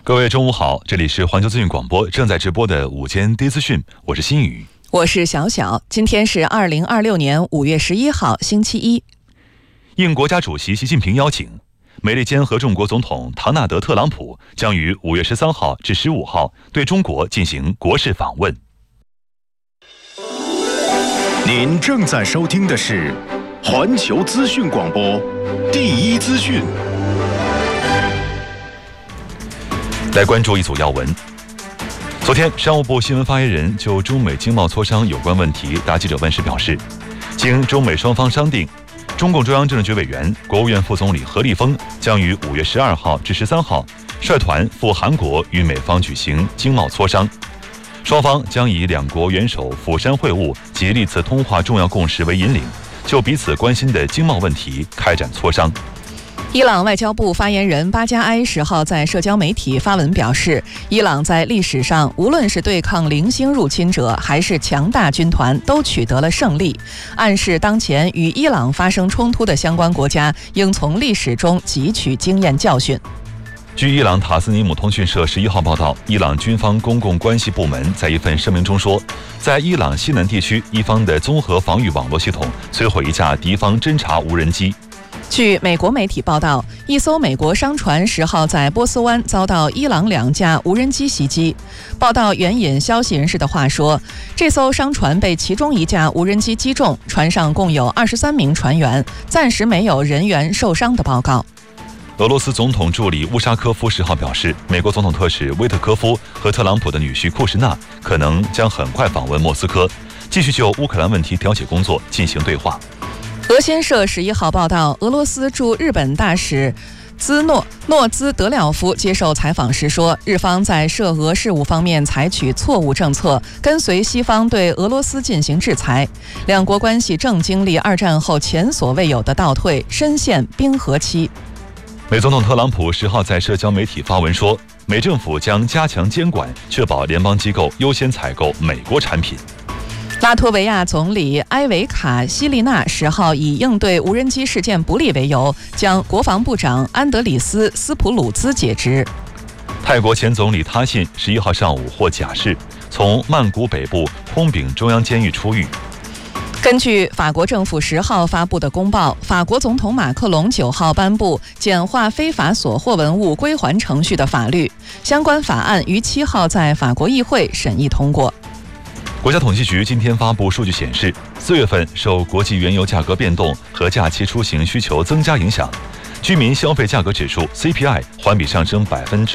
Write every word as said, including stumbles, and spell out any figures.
各位中午好，这里是环球资讯广播正在直播的午间第一资讯，我是新宇， 我是小小。今天是二零二六年五月十一号，星期一。 应国家主席习近平邀请，美利坚合众国总统唐纳德·特朗普将于五月十三号至十五号对中国进行国事访问。 您正在收听的是环球资讯广播第一资讯。 来关注一组要闻。昨天，商务部新闻发言人就中美经贸磋商有关问题答记者问时表示，经中美双方商定，中共中央政治局委员、国务院副总理何立峰将于五月十二号至十三号率团赴韩国与美方举行经贸磋商。双方将以两国元首釜山会晤及历次通话重要共识为引领，就彼此关心的经贸问题开展磋商。 伊朗外交部发言人巴加埃十号在社交媒体发文表示，伊朗在历史上无论是对抗零星入侵者还是强大军团都取得了胜利，暗示当前与伊朗发生冲突的相关国家应从历史中汲取经验教训。 据伊朗塔斯尼姆通讯社十一号报道，伊朗军方公共关系部门在一份声明中说，在伊朗西南地区，伊方的综合防御网络系统摧毁一架敌方侦察无人机。 据美国媒体报道，一艘美国商船十号在波斯湾遭到伊朗两架无人机袭击。报道援引消息人士的话说，这艘商船被其中一架无人机击中，船上共有二十三名船员，暂时没有人员受伤的报告。 俄罗斯总统助理乌沙科夫十号表示，美国总统特使威特科夫和特朗普的女婿库什纳可能将很快访问莫斯科，继续就乌克兰问题调解工作进行对话。 俄新社十一号报道，俄罗斯驻日本大使兹诺诺兹德廖夫接受采访时说，日方在涉俄事务方面采取错误政策，跟随西方对俄罗斯进行制裁，两国关系正经历二战后前所未有的倒退，深陷冰河期。 美总统特朗普十号在社交媒体发文说，美政府将加强监管，确保联邦机构优先采购美国产品。 拉脱维亚总理埃维卡西利纳十号以应对无人机事件不利为由，将国防部长安德里斯斯普鲁兹解职。 泰国前总理他信十一号上午获假释，从曼谷北部空丙中央监狱出狱。 根据法国政府十号发布的公报，法国总统马克龙九号颁布简化非法所获文物归还程序的法律，相关法案于七号在法国议会审议通过。 国家统计局今天发布数据显示，四月份受国际原油价格变动和假期出行需求增加影响，居民消费价格指数 C P I 环比上升百分之